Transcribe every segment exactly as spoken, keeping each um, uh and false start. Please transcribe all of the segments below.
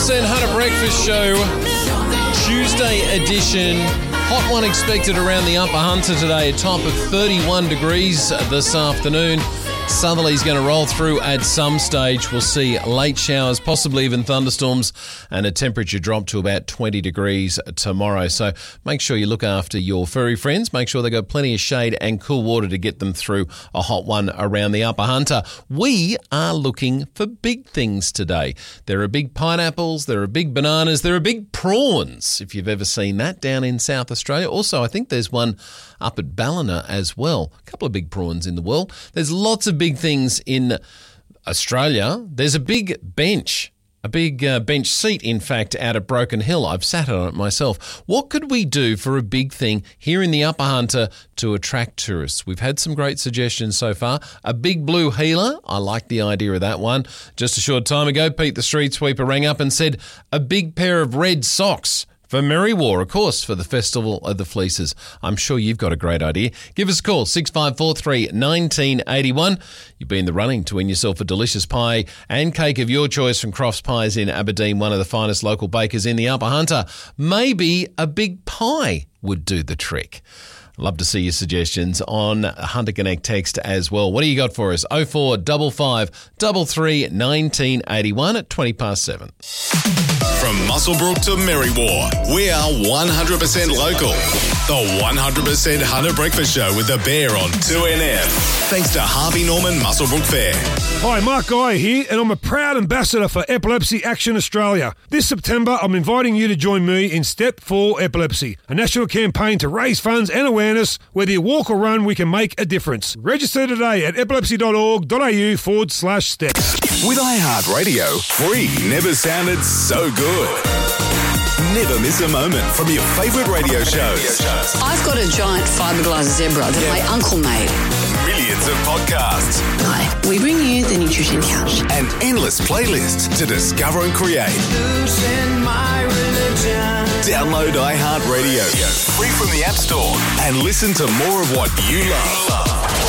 percent Hunter Breakfast Show, Tuesday edition. Hot one expected around the Upper Hunter today, a top of thirty-one degrees this afternoon. Southerly's going to roll through at some stage. We'll see late showers, possibly even thunderstorms, and a temperature drop to about twenty degrees tomorrow. So make sure you look after your furry friends. Make sure they've got plenty of shade and cool water to get them through a hot one around the Upper Hunter. We are looking for big things today. There are big pineapples, there are big bananas, there are big prawns, if you've ever seen that down in South Australia. Also, I think there's one up at Ballina as well. A couple of big prawns in the world. There's lots of big things in Australia. There's a big bench, a big uh, bench seat, in fact, out at Broken Hill. I've sat on it myself. What could we do for a big thing here in the Upper Hunter to attract tourists? We've had some great suggestions so far. A big blue heeler. I like the idea of that one. Just a short time ago, Pete the street sweeper rang up and said a big pair of red socks for Merry War, of course, for the Festival of the Fleeces. I'm sure you've got a great idea. Give us a call, six five four three, one nine eight one. You've been in the running to win yourself a delicious pie and cake of your choice from Crofts Pies in Aberdeen, one of the finest local bakers in the Upper Hunter. Maybe a big pie would do the trick. Love to see your suggestions on Hunter Connect text as well. What do you got for us? oh four five five, three three, one nine eight one at twenty past seven. From Muswellbrook to Merry War, we are one hundred percent local. The one hundred percent Hunter Breakfast Show with the Bear on two N M. Thanks to Harvey Norman Muswellbrook Fair. Hi, Mark Guy here, and I'm a proud ambassador for Epilepsy Action Australia. This September, I'm inviting you to join me in Step for Epilepsy, a national campaign to raise funds and awareness. Whether you walk or run, we can make a difference. Register today at epilepsy.org.au forward slash steps. With iHeartRadio, free never sounded so good. Never miss a moment from your favourite radio shows. I've got a giant fiberglass zebra that Yeah. my uncle made. Millions of podcasts Hi, we bring you the Nutrition Couch. and endless playlists to discover and create. Download iHeartRadio free from the App Store and listen to more of what you love.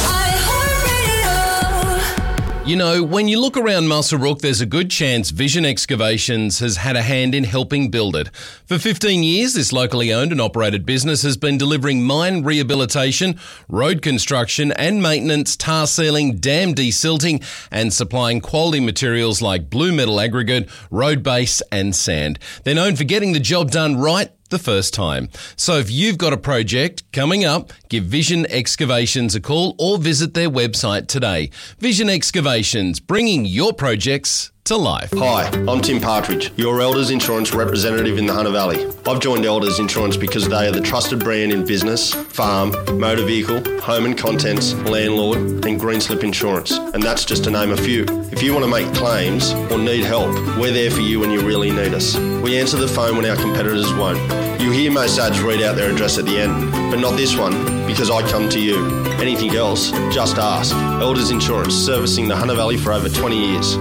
You know, when you look around Muswellbrook, there's a good chance Vision Excavations has had a hand in helping build it. For fifteen years, this locally owned and operated business has been delivering mine rehabilitation, road construction and maintenance, tar sealing, dam desilting and supplying quality materials like blue metal aggregate, road base and sand. They're known for getting the job done right the first time. So if you've got a project coming up, give Vision Excavations a call or visit their website today. Vision Excavations, bringing your projects to life. Hi, I'm Tim Partridge, your Elders Insurance representative in the Hunter Valley. I've joined Elders Insurance because they are the trusted brand in business, farm, motor vehicle, home and contents, landlord and green slip insurance. And that's just to name a few. If you want to make claims or need help, we're there for you when you really need us. We answer the phone when our competitors won't. You hear most ads read out their address at the end, but not this one, because I come to you. Anything else, just ask. Elders Insurance, servicing the Hunter Valley for over twenty years.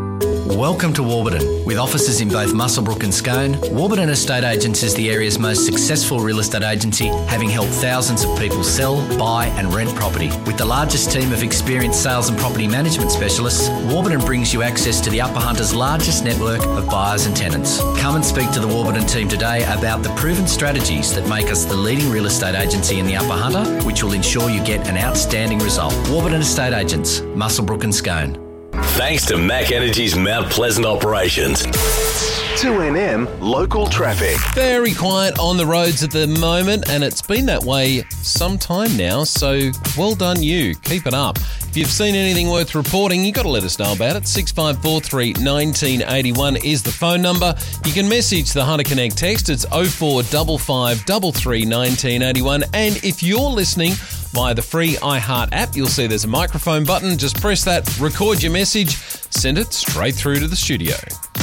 Welcome to Warburton. With offices in both Muswellbrook and Scone, Warburton Estate Agents is the area's most successful real estate agency, having helped thousands of people sell, buy and rent property. With the largest team of experienced sales and property management specialists, Warburton brings you access to the Upper Hunter's largest network of buyers and tenants. Come and speak to the Warburton team today about the proven strategies that make us the leading real estate agency in the Upper Hunter, which will ensure you get an outstanding result. Warburton Estate Agents, Muswellbrook and Scone. Thanks to Mac Energy's Mount Pleasant operations. two N M local traffic. Very quiet on the roads at the moment, and it's been that way some time now, so well done you. Keep it up. If you've seen anything worth reporting, you've got to let us know about it. six five four three, one nine eight one is the phone number. You can message the Hunter Connect text. It's oh four five five, three three, one nine eight one. And if you're listening via the free iHeart app, you'll see there's a microphone button. Just press that, record your message, send it straight through to the studio.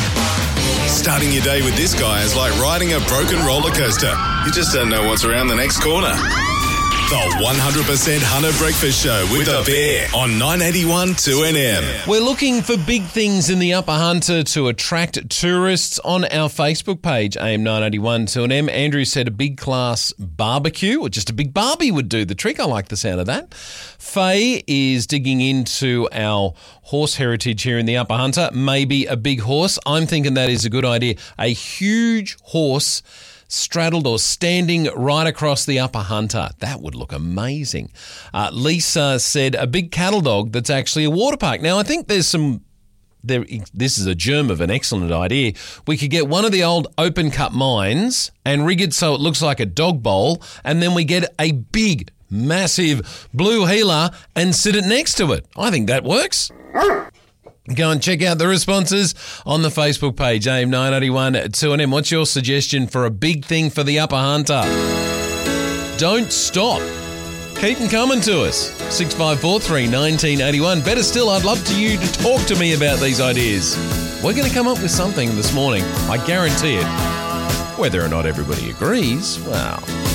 Starting your day with this guy is like riding a broken roller coaster. You just don't know what's around the next corner. The one hundred percent Hunter Breakfast Show with the Bear on nine eighty-one two N M. We're looking for big things in the Upper Hunter to attract tourists. On our Facebook page, A M nine eighty-one two N M, Andrew said a big class barbecue, or just a big barbie would do the trick. I like the sound of that. Faye is digging into our horse heritage here in the Upper Hunter. Maybe a big horse. I'm thinking that is a good idea. A huge horse straddled or standing right across the Upper Hunter. That would look amazing. Uh, Lisa said a big cattle dog that's actually a water park. Now, I think there's some... There, this is a germ of an excellent idea. We could get one of the old open cut mines and rig it so it looks like a dog bowl, and then we get a big, massive blue heeler and sit it next to it. I think that works. Go and check out the responses on the Facebook page, A M nine eighty-one two N M. What's your suggestion for a big thing for the Upper Hunter? Don't stop. Keep them coming to us. six five four three, one nine eight one. Better still, I'd love to you to talk to me about these ideas. We're going to come up with something this morning. I guarantee it. Whether or not everybody agrees, well...